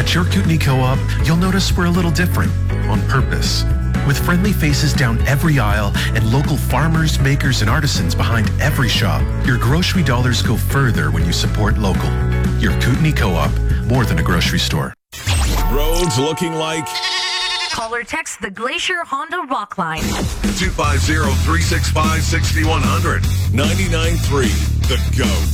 At your Kootenai Co-op, you'll notice we're a little different, on purpose. With friendly faces down every aisle and local farmers, makers, and artisans behind every shop, your grocery dollars go further when you support local. Your Kootenai Co-op, more than a grocery store. Roads looking like... Call or text the Glacier Honda Rock Line. 250-365-6100. 99.3 The GOAT.